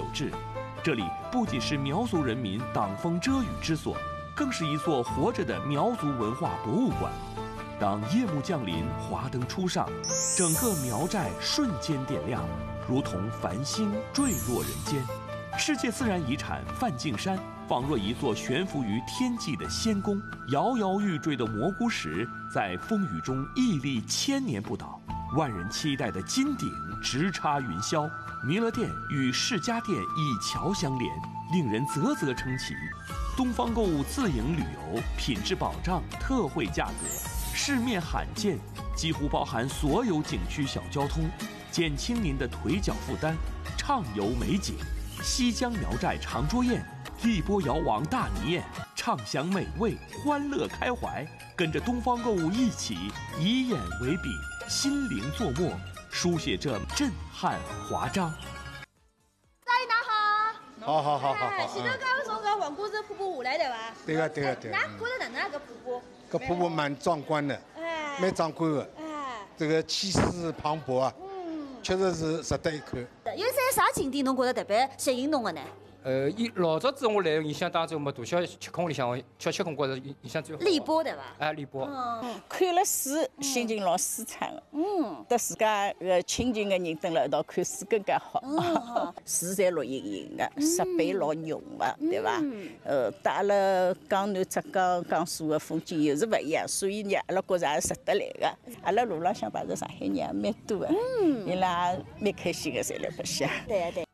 志。这里不仅是苗族人民挡风遮雨之所，更是一座活着的苗族文化博物馆。当夜幕降临，华灯初上，整个苗寨瞬间点亮，如同繁星坠落人间。世界自然遗产梵净山仿若一座悬浮于天际的仙宫，摇摇欲坠的蘑菇石在风雨中屹立千年不倒，万人期待的金顶直插云霄。弥勒殿与释迦殿一桥相连，令人啧啧称奇。东方购物自营旅游，品质保障，特惠价格，市面罕见，几乎包含所有景区小交通，减轻您的腿脚负担，畅游美景。西江苗寨长桌宴，荔波窑王大泥宴，畅享美味，欢乐开怀。跟着东方购物一起，以眼为笔，心灵作墨，书写这震撼华章。 阿姨拿好。 好。 前头刚刚从搿黄果子瀑布下来对伐？ 对个。 㑚觉得哪能搿瀑布？ 搿瀑布蛮壮观的，蛮壮观的。这个气势磅礴啊，确实是值得一看。 有啥景点侬觉得特别吸引侬的呢？ 伊老早子我来印象当中嘛，大小吃空里向，小吃空觉着印象最好。 荔波对伐？ 荔波。 看了书，心情老舒畅的。得自家亲近的人蹲辣一道看书更加好。树侪绿莹莹的，设备老用的，对伐？带阿拉江南浙江江苏的风景又是勿一样，所以呢，阿拉觉着也是值得来的。阿拉路浪向碰着上海人也蛮多的，伊拉蛮开心的，侪来白相。 对。